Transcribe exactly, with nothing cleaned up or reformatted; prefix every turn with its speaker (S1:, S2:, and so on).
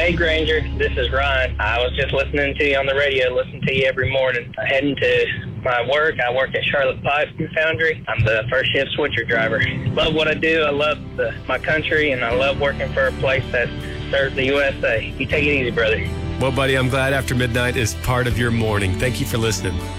S1: Hey, Granger, this is Ryan. I was just listening to you on the radio, listening to you every morning. Heading to my work. I work at Charlotte Pipe Foundry. I'm the first shift switcher driver. Love what I do. I love the, my country, and I love working for a place that serves the U S A. You take it easy, brother.
S2: Well, buddy, I'm glad After Midnight is part of your morning. Thank you for listening.